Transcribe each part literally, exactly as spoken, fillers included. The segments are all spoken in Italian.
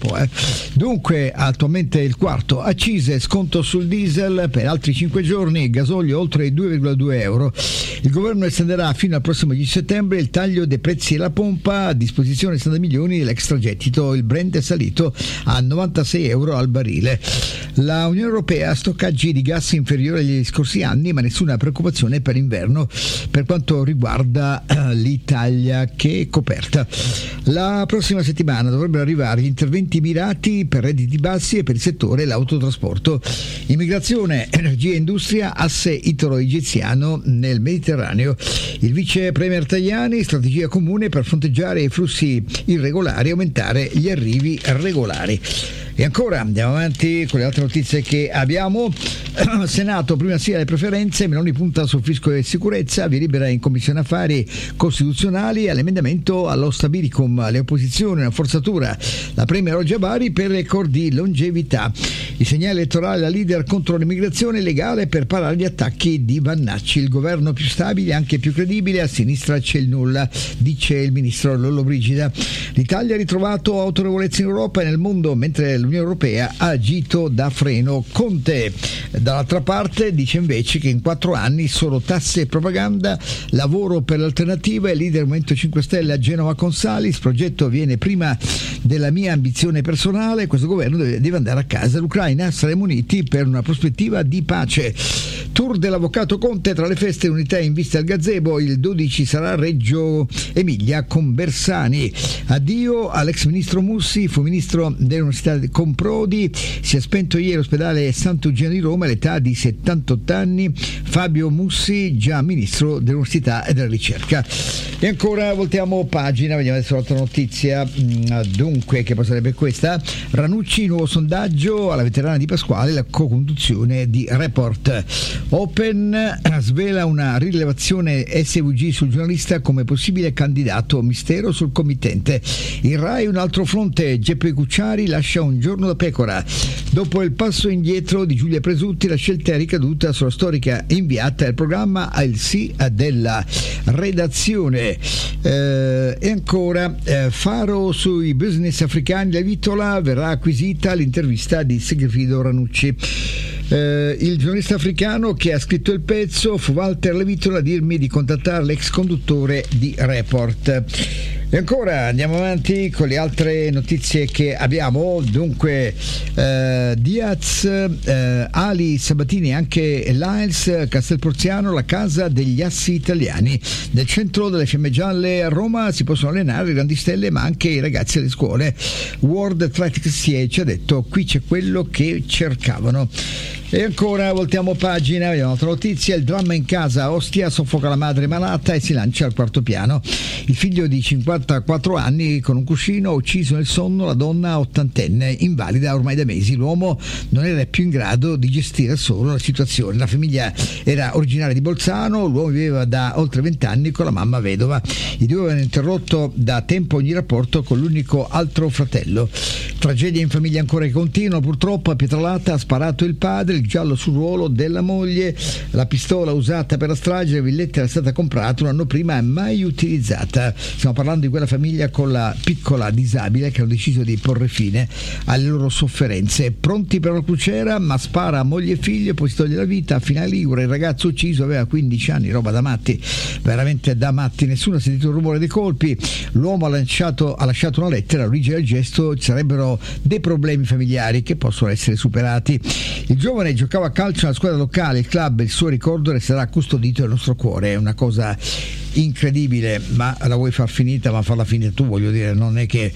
po'. Eh. Dunque, attualmente il quarto, accise, sconto sul diesel per altri cinque giorni, gasolio oltre i due virgola due euro. Il governo estenderà fino al prossimo dieci settembre il taglio dei prezzi alla pompa, a disposizione sessanta milioni dell'extragettito. Il Brent è salito a novantasei euro al barile. La Unione Europea ha stoccaggi di gas inferiori agli scorsi anni, ma nessuna preoccupazione per l'inverno per quanto riguarda eh, l'Italia, che è coperta. La prossima settimana dovrebbero arrivare gli interventi mirati per redditi bassi e per il settore l'autotrasporto. Immigrazione, energia e industria, asse italo-egiziano nel Mediterraneo. Il vice premier Tajani, strategia comune per fronteggiare i flussi irregolari e aumentare gli arrivi regolari. E ancora andiamo avanti con le altre notizie che abbiamo. Senato, prima sia le preferenze, Meloni punta sul fisco e sicurezza, via libera in commissione affari costituzionali all'emendamento allo stabilicum, le opposizioni una forzatura, la premier Rogia Bari per record di longevità. Il segnale elettorale la leader contro l'immigrazione legale per parare gli attacchi di Vannacci, il governo più stabile, anche più credibile, a sinistra c'è il nulla, dice il ministro Lollobrigida. L'Italia ha ritrovato autorevolezza in Europa e nel mondo, mentre l'Unione Europea ha agito da freno. Conte dall'altra parte dice invece che in quattro anni solo tasse e propaganda, lavoro per l'alternativa, e leader Movimento cinque Stelle a Genova con Salis, progetto viene prima della mia ambizione personale, questo governo deve, deve andare a casa, l'Ucraina saremo uniti per una prospettiva di pace. Tour dell'avvocato Conte tra le feste e unità in vista al gazebo, il dodici sarà Reggio Emilia con Bersani. Addio all'ex ministro Mussi, fu ministro dell'università con Prodi, si è spento ieri all'ospedale Sant'Eugenio di Roma all'età di settantotto anni. Fabio Mussi, già ministro dell'università e della ricerca. E ancora voltiamo pagina, vediamo adesso l'altra notizia. Dunque, che sarebbe questa? Ranucci, nuovo sondaggio alla veterana di Pasquale, la co-conduzione di Report. Open svela una rilevazione S V G sul giornalista come possibile candidato, mistero sul committente. Il Rai un altro fronte, Geppi Cucciari lascia un giorno da pecora. Dopo il passo indietro di Giulia Presutti, la scelta è ricaduta sulla storica inviata del programma al sì della redazione. Eh, e ancora eh, Faro sui business africani, la Vitola, verrà acquisita l'intervista di Sigfrido Ranucci. Eh, il giornalista africano che ha scritto il pezzo fu Walter Levitola a dirmi di contattare l'ex conduttore di Report. E ancora andiamo avanti con le altre notizie che abbiamo. Dunque eh, Diaz, eh, Ali Sabatini e anche Lyles, Castelporziano, la casa degli assi italiani. Nel centro delle Fiamme Gialle a Roma si possono allenare le grandi stelle ma anche i ragazzi alle scuole. World Athletics ci ha detto qui c'è quello che cercavano. E ancora voltiamo pagina, vediamo un'altra notizia. Il dramma in casa, Ostia soffoca la madre malata e si lancia al quarto piano. Il figlio di cinquantaquattro anni con un cuscino ha ucciso nel sonno la donna ottantenne, invalida ormai da mesi. L'uomo non era più in grado di gestire solo la situazione. La famiglia era originaria di Bolzano, l'uomo viveva da oltre vent'anni con la mamma vedova. I due avevano interrotto da tempo ogni rapporto con l'unico altro fratello. Tragedia in famiglia ancora che continua, purtroppo a Pietralata ha sparato il padre, il giallo sul ruolo della moglie, la pistola usata per la strage, la villetta era stata comprata un anno prima e mai utilizzata. Stiamo parlando di quella famiglia con la piccola disabile che hanno deciso di porre fine alle loro sofferenze. Pronti per la crociera, ma spara a moglie e figlio e poi si toglie la vita. A Finale Ligure il ragazzo ucciso aveva quindici anni, roba da matti, veramente da matti. Nessuno ha sentito il rumore dei colpi. L'uomo ha, lanciato, ha lasciato una lettera, all'origine del gesto ci sarebbero dei problemi familiari che possono essere superati. Il giovane giocava a calcio nella squadra locale, il club, il suo ricordo resterà custodito nel nostro cuore. È una cosa incredibile, ma la vuoi far finita, ma farla finita tu, voglio dire, non è che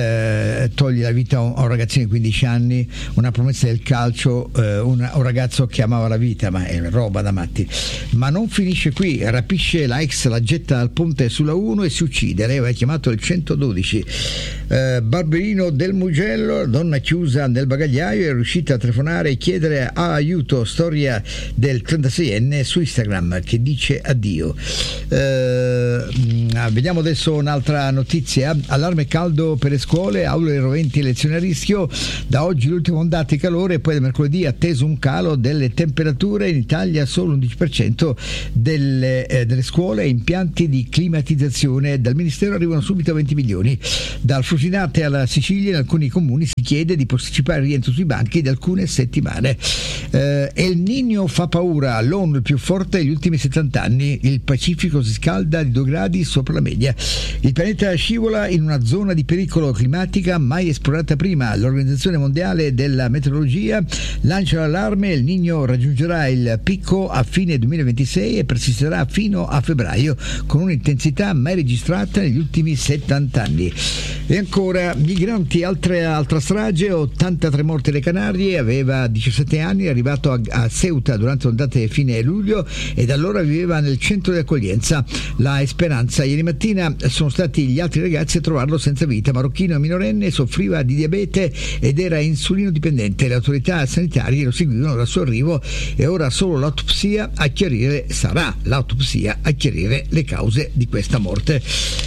eh, togli la vita a un, a un ragazzino di quindici anni, una promessa del calcio, eh, una, un ragazzo che amava la vita, ma è roba da matti. Ma non finisce qui, rapisce la ex, la getta dal ponte sulla uno e si uccide. Lei aveva chiamato il centododici. eh, Barberino del Mugello, la donna chiusa nel bagagliaio, è riuscita a telefonare e chiedere aiuto. Storia del trentaseienne su Instagram che dice addio. eh, Eh, vediamo adesso un'altra notizia. Allarme caldo per le scuole, aule roventi e lezioni a rischio. Da oggi l'ultima ondata di calore e poi da mercoledì atteso un calo delle temperature. In Italia solo l'undici per cento delle, eh, delle scuole e impianti di climatizzazione. Dal Ministero arrivano subito venti milioni. Dal Frusinate alla Sicilia in alcuni comuni si chiede di posticipare il rientro sui banchi di alcune settimane. Eh, El Niño fa paura, l'ONU il più forte degli ultimi settanta anni. Il Pacifico si scalda di due gradi sopra la media. Il pianeta scivola in una zona di pericolo climatica mai esplorata prima. L'Organizzazione Mondiale della Meteorologia lancia l'allarme: il Niño raggiungerà il picco a fine duemilaventisei e persisterà fino a febbraio con un'intensità mai registrata negli ultimi settanta anni. E ancora, migranti, altra, altra strage, ottantatré morti alle Canarie, aveva diciassette anni, è arrivato a, a Ceuta durante l'ondata di fine luglio e da allora viveva nel centro di accoglienza La Esperanza. Ieri mattina sono stati gli altri ragazzi a trovarlo senza vita. Marocchino minorenne, soffriva di diabete ed era insulino dipendente. Le autorità sanitarie lo seguivano dal suo arrivo e ora solo l'autopsia a chiarire, sarà l'autopsia a chiarire le cause di questa morte.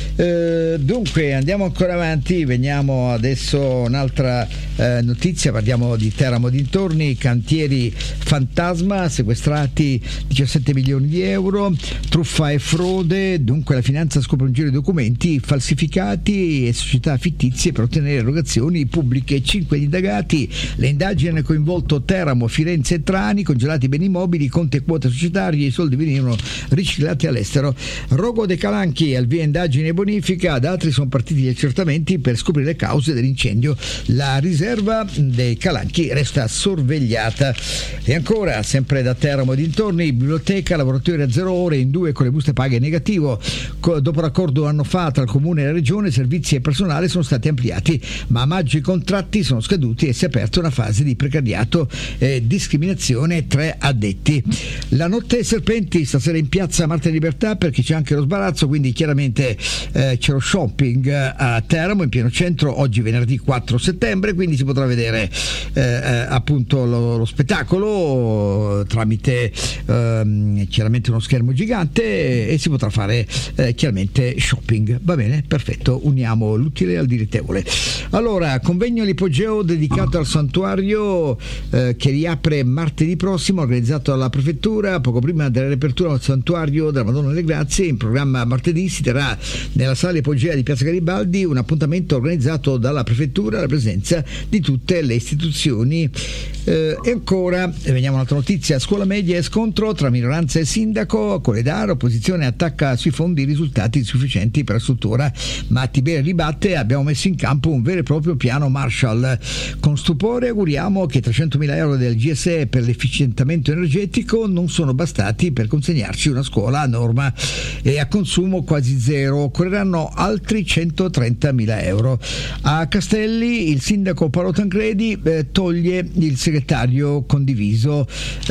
Eh, dunque andiamo ancora avanti, veniamo adesso un'altra eh, notizia, parliamo di Teramo dintorni, cantieri fantasma, sequestrati diciassette milioni di euro, truffa e frode. Dunque la finanza scopre un giro di documenti falsificati e società fittizie per ottenere erogazioni pubbliche. Cinque indagati, le indagini hanno coinvolto Teramo, Firenze e Trani, congelati beni immobili, conti e quote societarie, i soldi venivano riciclati all'estero. Rogo De Calanchi, al via indagini e bonifica, ad altri sono partiti gli accertamenti per scoprire le cause dell'incendio. La riserva dei Calanchi resta sorvegliata. E ancora, sempre da Teramo e dintorni, biblioteca, lavoratori a zero ore in due con le buste paghe negativo. Co- dopo l'accordo anno fa tra il comune e la regione, servizi e personale sono stati ampliati, ma a maggio i contratti sono scaduti e si è aperta una fase di precariato e discriminazione. Tre addetti. La notte ai serpenti, stasera in piazza Marte Libertà, perché c'è anche lo sbarazzo, quindi chiaramente eh, c'è lo shopping a Teramo in pieno centro oggi venerdì quattro settembre, quindi si potrà vedere eh, appunto lo, lo spettacolo tramite ehm, chiaramente uno schermo gigante e, e si potrà fare eh, chiaramente shopping. Va bene, perfetto, uniamo l'utile al dilettevole. Allora, convegno all'ipogeo dedicato al santuario eh, che riapre martedì prossimo, organizzato dalla prefettura poco prima della riapertura del santuario della Madonna delle Grazie. In programma martedì si terrà nella sala ipogea di Piazza Garibaldi un appuntamento organizzato dalla prefettura alla presenza di tutte le istituzioni. Eh, e ancora veniamo a un'altra notizia: scuola media e scontro tra minoranza e sindaco. Coledaro, opposizione attacca sui fondi, risultati insufficienti per la struttura, ma Tiberio ribatte: abbiamo messo in campo un vero e proprio piano Marshall. Con stupore auguriamo che trecentomila euro del G S E per l'efficientamento energetico non sono bastati per consegnarci una scuola a norma e a consumo quasi zero, occorreranno altri centotrentamila euro. A Castelli il sindaco Paolo Tancredi eh, toglie il segretario condiviso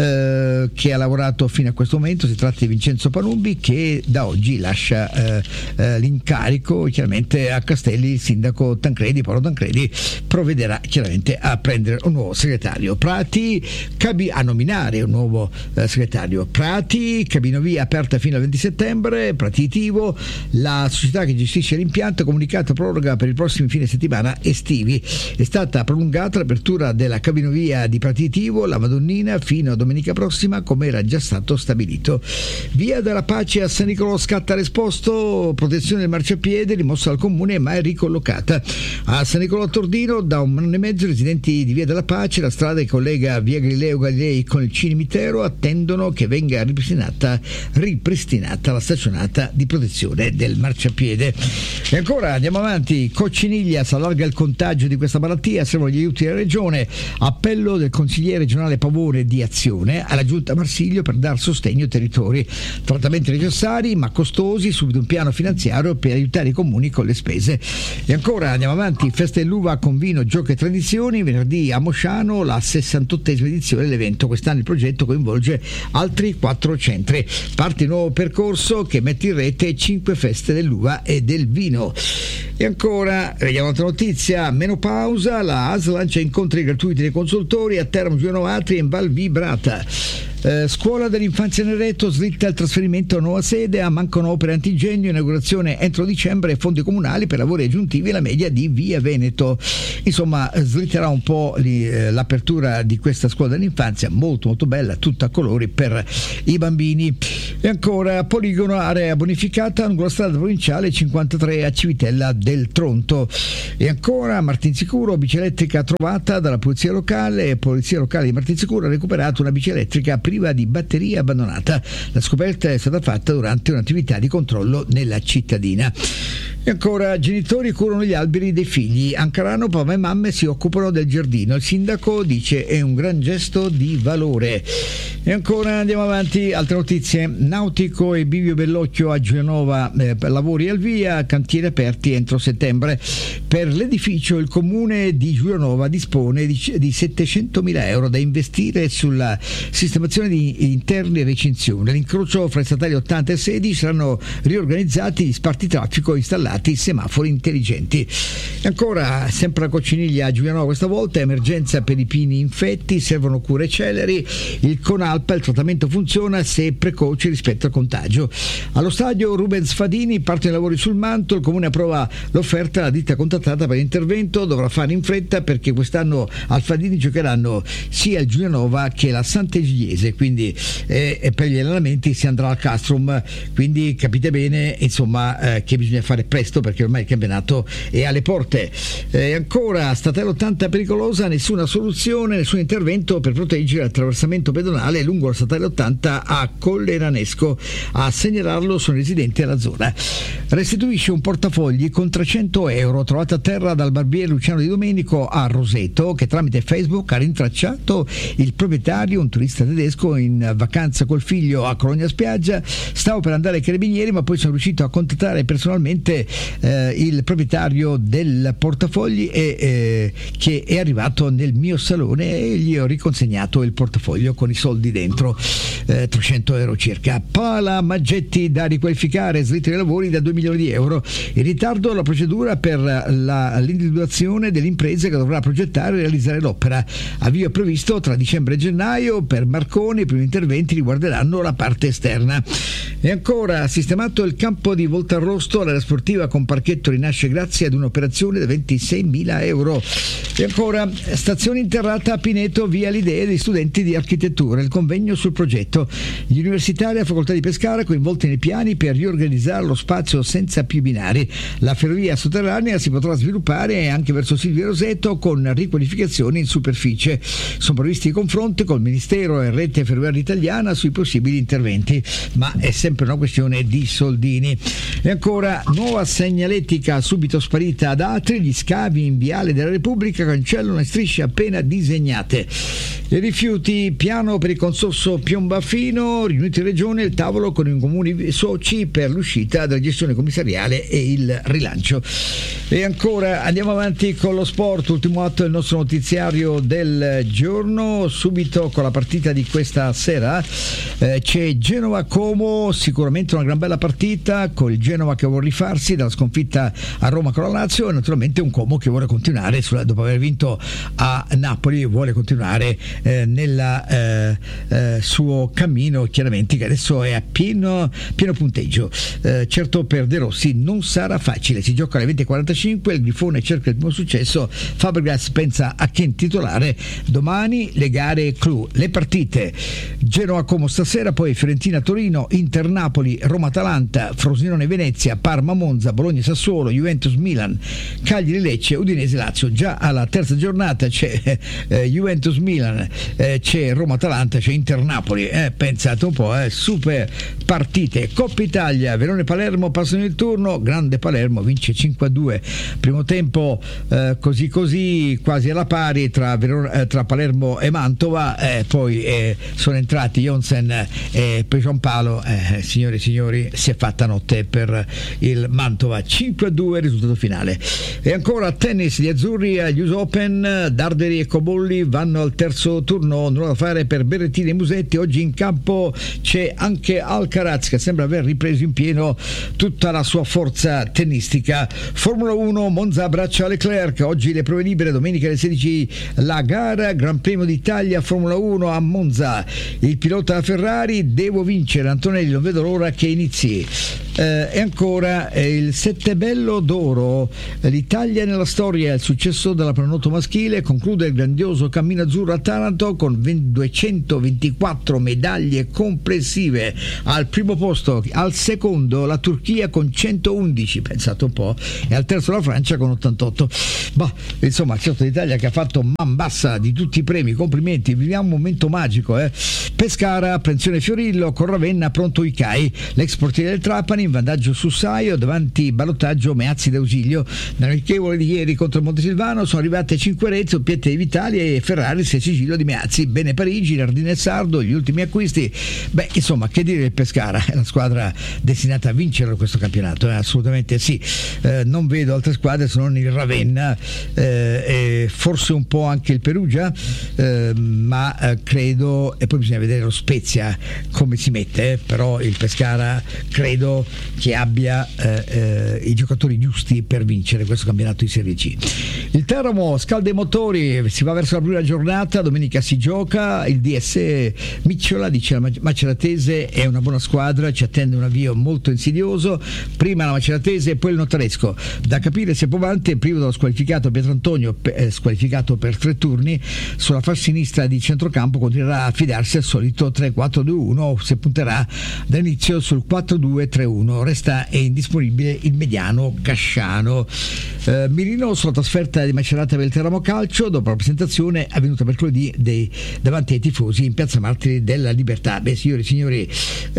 eh, che ha lavorato fino a questo momento. Si tratta di Vincenzo Palumbi, che da oggi lascia eh, eh, l'incarico. Chiaramente a Castelli il sindaco Tancredi, Paolo Tancredi, provvederà chiaramente a prendere un nuovo segretario. Prati cabi- a nominare un nuovo eh, segretario. Prati, cabinovia aperta fino al venti settembre, Pratitivo, la società che gestisce l'impianto ha comunicato proroga per i prossimi fine settimana estivi. È stata prolungata l'apertura della cabinovia di Pratitivo, la Madonnina, fino a domenica prossima, come era già stato stabilito. Via della Pace a San Nicolò scatta l'esposto, protezione del marciapiede rimossa dal comune ma è ricollocata. A San Nicolò Tordino da un anno e mezzo i residenti di Via della Pace, la strada che collega via Galileo Galilei con il cimitero, attendono che venga ripristinata, ripristinata la staccionata di protezione del marciapiede. E ancora andiamo avanti. Cocciniglia si allarga il contagio di questa malattia, servono gli aiuti della regione. Appello del consigliere regionale Pavone di Azione alla giunta Marsiglio per dar sostegno ai territori. Trattamenti necessari ma costosi, subito un piano finanziario per aiutare i comuni con le spese. E ancora andiamo avanti. Festa dell'uva con vino, giochi e tradizioni, venerdì a Mosciano la sessantottesima edizione dell'evento. Quest'anno il progetto coinvolge altri quattro centri. Parte il nuovo percorso che mette in rete cinque feste dell'uva e del vino. E ancora vediamo un'altra notizia: menopausa, la A S L lancia incontri gratuiti dei consultori a Teramo, Giovanotri e in Val Vibrata. Eh, scuola dell'infanzia Neretto, slitta il trasferimento a nuova sede, a mancano opere antigenio, inaugurazione entro dicembre, fondi comunali per lavori aggiuntivi alla media di Via Veneto. Insomma, slitterà un po' li, eh, l'apertura di questa scuola dell'infanzia, molto molto bella, tutta a colori per i bambini. E ancora, poligono, area bonificata lungo la strada provinciale cinquantatré a Civitella del Tronto. E ancora, Martinsicuro, bici elettrica trovata dalla polizia locale. Polizia locale di Martinsicuro ha recuperato una bici elettrica priva di batteria abbandonata. La scoperta è stata fatta durante un'attività di controllo nella cittadina. E ancora, genitori curano gli alberi dei figli. Ancarano, papà e mamme si occupano del giardino. Il sindaco dice è un gran gesto di valore. E ancora andiamo avanti, altre notizie. Nautico e Bivio Bellocchio a Giulianova, eh, lavori al via, cantieri aperti entro settembre. Per l'edificio il comune di Giulianova dispone di, di settecentomila euro da investire sulla sistemazione di interni e recinzione. L'incrocio fra i statali ottanta e sedici saranno riorganizzati gli spartitraffico installati semafori intelligenti. E ancora, sempre a Cocciniglia a Giulianova questa volta, emergenza per i pini infetti, servono cure celeri. Il Conalpa, il trattamento funziona se precoce rispetto al contagio. Allo stadio Rubens Fadini partono i lavori sul manto, il comune approva l'offerta, la ditta contattata per l'intervento dovrà fare in fretta perché quest'anno al Fadini giocheranno sia il Giulianova che la Sant'Egidiese, quindi eh, e per gli allenamenti si andrà al Castrum, quindi capite bene insomma eh, che bisogna fare presto perché ormai il campionato è alle porte. E ancora, statale ottanta pericolosa, nessuna soluzione, nessun intervento per proteggere l'attraversamento pedonale lungo la statale ottanta a Colleranesco. A segnalarlo sono residenti alla zona. Restituisce un portafogli con trecento euro trovato a terra dal barbiere Luciano Di Domenico a Roseto, che tramite Facebook ha rintracciato il proprietario, un turista tedesco in vacanza col figlio a Cologna Spiaggia. Stavo per andare ai carabinieri ma poi sono riuscito a contattare personalmente Eh, il proprietario del portafogli e, eh, che è arrivato nel mio salone e gli ho riconsegnato il portafoglio con i soldi dentro, eh, trecento euro circa. Pala Maggetti da riqualificare, slitti dei lavori da due milioni di euro. In ritardo la procedura per la, l'individuazione delle imprese che dovrà progettare e realizzare l'opera. Avvio previsto tra dicembre e gennaio. Per Marconi i primi interventi riguarderanno la parte esterna. E ancora, sistemato il campo di Voltarrosto, l'area sportiva con parchetto rinasce grazie ad un'operazione da ventiseimila euro. E ancora, stazione interrata a Pineto, via l'idea degli studenti di architettura, il convegno sul progetto. Gli universitari a facoltà di Pescara coinvolti nei piani per riorganizzare lo spazio senza più binari. La ferrovia sotterranea si potrà sviluppare anche verso Silvio Roseto con riqualificazioni in superficie. Sono previsti confronti col Ministero e Rete Ferroviaria Italiana sui possibili interventi, ma è sempre una questione di soldini. E ancora, nuova segnaletica subito sparita ad Atri, gli scavi in Viale della Repubblica cancellano le strisce appena disegnate. I rifiuti, piano per il consorso Piombafino, riuniti in regione, il tavolo con i comuni soci per l'uscita della gestione commissariale e il rilancio. E ancora andiamo avanti con lo sport, ultimo atto del nostro notiziario del giorno, subito con la partita di questa sera. Eh, c'è Genova-Como, sicuramente una gran bella partita, con il Genova che vuole rifarsi dalla sconfitta a Roma con la Lazio e naturalmente un Como che vuole continuare sulla, dopo aver vinto a Napoli, vuole continuare eh, nel eh, eh, suo cammino, chiaramente, che adesso è a pieno, pieno punteggio. Eh, certo per De Rossi non sarà facile, si gioca alle venti e quarantacinque, il Grifone cerca il primo successo, Fabregas pensa a chi titolare. Domani le gare clou, le partite: Genoa-Como stasera, poi Fiorentina-Torino, Inter-Napoli, Roma-Atalanta, Frosinone-Venezia, Parma-Monza, Bologna-Sassuolo, Juventus-Milan, Cagliari-Lecce, Udinese-Lazio. Già alla terza giornata c'è eh, Juventus-Milan, eh, c'è Roma-Atalanta, c'è Inter-Napoli, eh, pensate un po', eh, super partite. Coppa Italia, Verone-Palermo passano il turno, grande Palermo vince cinque a due, primo tempo eh, così così quasi alla pari tra, Verona, eh, tra Palermo e Mantova, eh, poi eh, sono entrati Jonsen e Giampalo, eh, signori e signori, si è fatta notte per il Mantova, cinque a due risultato finale. E ancora tennis, gli azzurri agli U S Open, Darderi e Cobolli vanno al terzo questo turno nulla da fare per Berrettini e Musetti. Oggi in campo c'è anche Alcaraz, che sembra aver ripreso in pieno tutta la sua forza tennistica. Formula uno, Monza abbraccia Leclerc, oggi le prove libere, domenica alle sedici la gara, Gran Premio d'Italia Formula uno a Monza. Il pilota Ferrari: devo vincere, Antonelli, non vedo l'ora che inizi. Eh, e ancora eh, il Sette Bello d'Oro, l'Italia nella storia, il successo della pallanuoto maschile, conclude il grandioso cammino azzurro a Taranto con duecentoventiquattro medaglie complessive. Al primo posto, al secondo la Turchia con centoundici, pensate un po', e al terzo la Francia con ottantotto. Bah, insomma, certo, l'Italia che ha fatto man bassa di tutti i premi, complimenti, viviamo un momento magico. eh. Pescara, apprensione Fiorillo, con Ravenna pronto Icai, l'ex portiere del Trapani in vantaggio su Saio, davanti ballottaggio Meazzi d'Ausilio. Nell'amichevole di ieri contro il Montesilvano sono arrivate cinque reti, doppiette di Vitali e Ferrari, sei sigillo di Meazzi. Bene Parigi, Nardini e Sardo, gli ultimi acquisti. Beh, insomma, che dire del Pescara, è la squadra destinata a vincere questo campionato, eh? Assolutamente sì. Eh, non vedo altre squadre se non il Ravenna, eh, e forse un po' anche il Perugia, eh, ma eh, credo, e poi bisogna vedere lo Spezia come si mette, eh? Però il Pescara credo che abbia eh, eh, i giocatori giusti per vincere questo campionato di Serie C. Il Teramo scalda i motori, si va verso la prima giornata, domenica si gioca, il D S Micciola dice la Maceratese è una buona squadra, ci attende un avvio molto insidioso, prima la Maceratese e poi il Notaresco, da capire se Povante, privo dello squalificato Pietrantonio, eh, squalificato per tre turni, sulla fascia sinistra di centrocampo continuerà a affidarsi al solito tre quattro due uno o se punterà dall'inizio sul quattro due tre uno. Resta è indisponibile il mediano Casciano. Eh, Mirino sulla trasferta di Macerata per il Teramo Calcio dopo la presentazione avvenuta mercoledì dei, davanti ai tifosi in Piazza Martiri della Libertà. Beh, signori e signori,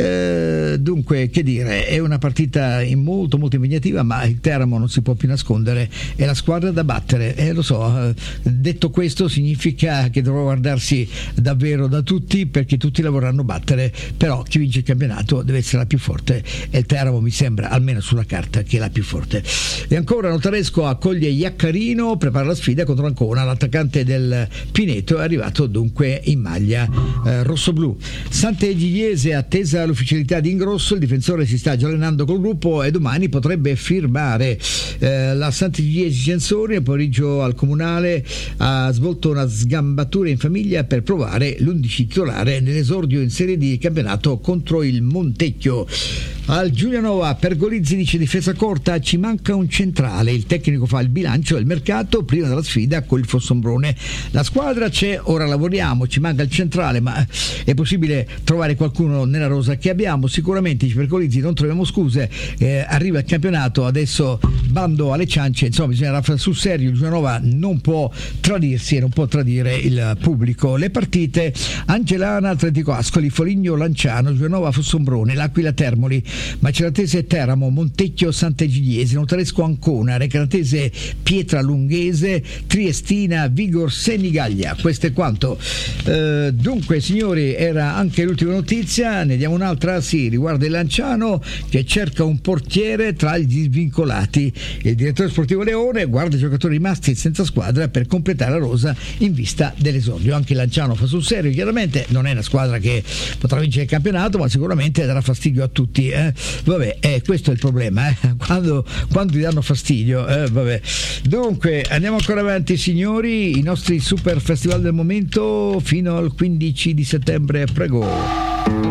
eh, dunque, che dire, è una partita molto molto impegnativa, ma il Teramo non si può più nascondere, è la squadra da battere, e eh, lo so, eh, detto questo significa che dovrò guardarsi davvero da tutti, perché tutti la vorranno battere, però chi vince il campionato deve essere la più forte e il Teramo mi sembra, almeno sulla carta, che è la più forte. E ancora Notaresco accoglie Iaccarino, prepara la sfida contro Ancona, l'attaccante del Pineto è arrivato dunque in maglia eh, rossoblu. Sant'Egidiese attesa l'ufficialità di Ingrosso, il difensore si sta già allenando col gruppo e domani potrebbe firmare. Eh, la Sant'Egidiese Censori nel pomeriggio al Comunale ha svolto una sgambatura in famiglia per provare l'undici titolare nell'esordio in Serie D di campionato contro il Montecchio. Al Giulianova Pergolizzi dice difesa corta, ci manca un centrale, il tecnico fa il bilancio del mercato prima della sfida con il Fossombrone. La squadra c'è, ora lavoriamo, ci manca il centrale, ma è possibile trovare qualcuno nella rosa che abbiamo? Sicuramente, dice Pergolizzi, non troviamo scuse, eh, arriva il campionato, adesso bando alle ciance, insomma bisogna fare sul serio, il Giulianova non può tradirsi e non può tradire il pubblico. Le partite: Angelana Atletico Ascoli, Foligno Lanciano, Giulianova Fossombrone, L'Aquila Termoli, Maceratese Teramo, Montecchio Sant'Egidiese, Notaresco Ancona, Recratese Pietra Lunghese, Triestina Vigor Senigallia. Questo è quanto. Eh, dunque signori, era anche l'ultima notizia, ne diamo un'altra, sì, riguarda il Lanciano che cerca un portiere tra gli svincolati. Il direttore sportivo Leone guarda i giocatori rimasti senza squadra per completare la rosa in vista dell'esordio. Anche il Lanciano fa sul serio, chiaramente non è una squadra che potrà vincere il campionato, ma sicuramente darà fastidio a tutti. Eh? Vabbè, eh, questo è il problema, eh? quando, quando ti danno fastidio. Eh? Vabbè. Dunque, andiamo ancora avanti signori, i nostri super festival del momento fino al quindici di settembre, prego.